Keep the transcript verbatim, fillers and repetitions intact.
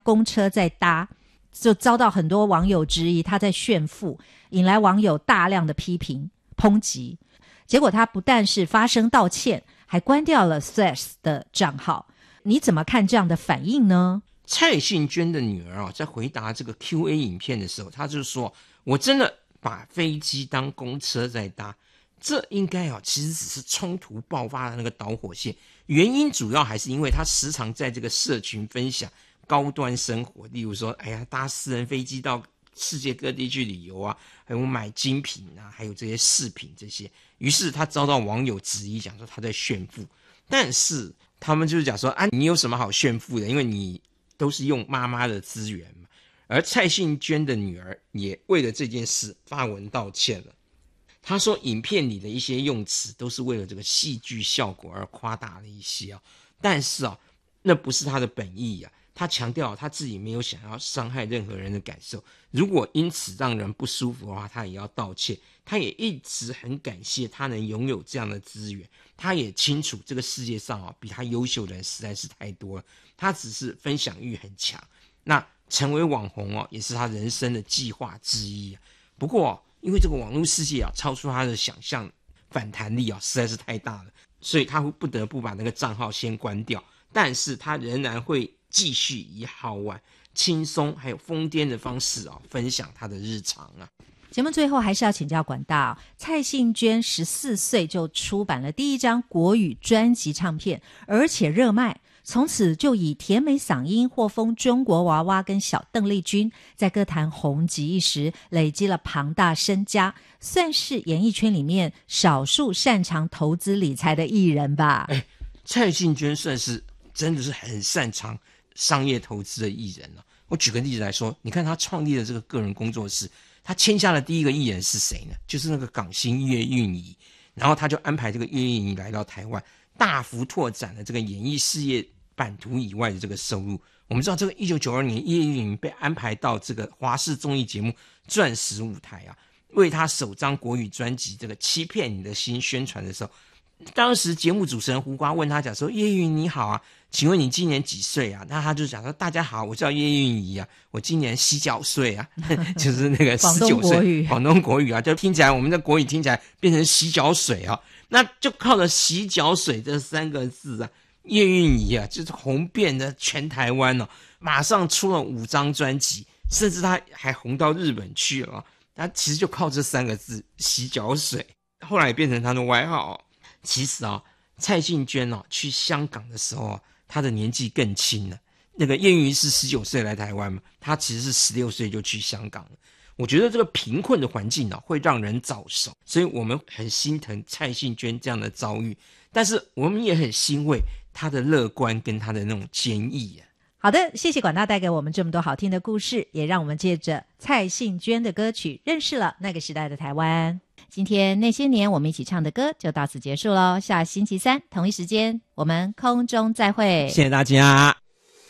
公车在搭，就遭到很多网友质疑他在炫富，引来网友大量的批评抨击。结果他不但是发声道歉，还关掉了 Threads 的账号。你怎么看这样的反应呢？ 蔡幸娟的女儿啊，在回答这个 Q A 影片的时候，她就说：“我真的把飞机当公车在搭，这应该啊，其实只是冲突爆发的那个导火线。原因主要还是因为她时常在这个社群分享高端生活，例如说，哎呀，搭私人飞机到世界各地去旅游啊，还有买精品啊，还有这些饰品这些。于是她遭到网友质疑，讲说她在炫富。但是他们就是讲说，啊，你有什么好炫富的？因为你都是用妈妈的资源嘛。而蔡幸娟的女儿也为了这件事发文道歉了。她说影片里的一些用词都是为了这个戏剧效果而夸大了一些啊，但是啊，那不是她的本意啊。她强调她自己没有想要伤害任何人的感受，如果因此让人不舒服的话，她也要道歉。她也一直很感谢她能拥有这样的资源，她也清楚这个世界上啊，比她优秀的人实在是太多了，她只是分享欲很强。那成为网红哦，也是她人生的计划之一啊。不过、哦、因为这个网络世界啊，超出她的想象，反弹力啊实在是太大了，所以她不得不把那个账号先关掉。但是她仍然会继续以好玩、轻松还有疯癫的方式啊，分享她的日常啊。 节目最后还是要请教管大、哦、蔡幸娟十四岁就出版了第一张国语专辑唱片，而且热卖，从此就以甜美嗓音获封中国娃娃跟小邓丽君，在歌坛红极一时，累积了庞大身家，算是演艺圈里面少数擅长投资理财的艺人吧。 哎，蔡幸娟算是真的是很擅长商业投资的艺人了、啊。我举个例子来说，你看他创立的这个个人工作室，他签下的第一个艺人是谁呢？就是那个港星岳运仪，然后他就安排这个岳运仪来到台湾，大幅拓展了这个演艺事业版图以外的这个收入。我们知道这个一九九二年岳运仪被安排到这个华视综艺节目钻石舞台啊，为他首张国语专辑这个欺骗你的心宣传的时候，当时节目主持人胡瓜问他讲说，岳运你好啊，请问你今年几岁啊？那他就讲说，大家好，我叫岳运仪啊，我今年洗脚岁啊，就是那个十九岁，广东国语啊，就听起来我们的国语听起来变成洗脚水啊，那就靠着洗脚水这三个字啊，岳运仪啊，就是红遍了全台湾哦，马上出了五张专辑，甚至他还红到日本去了。他其实就靠这三个字洗脚水，后来也变成他的外号、哦。其实啊，蔡幸娟哦去香港的时候啊，她的年纪更轻了。那个岳运仪是十九岁来台湾嘛，她其实是十六岁就去香港了。我觉得这个贫困的环境啊，会让人早熟，所以我们很心疼蔡幸娟这样的遭遇，但是我们也很欣慰她的乐观跟她的那种坚毅啊。 好的，谢谢管大带给我们这么多好听的故事，也让我们借着蔡幸娟的歌曲认识了那个时代的台湾。今天那些年我们一起唱的歌就到此结束咯，下星期三同一时间我们空中再会， 谢谢大家。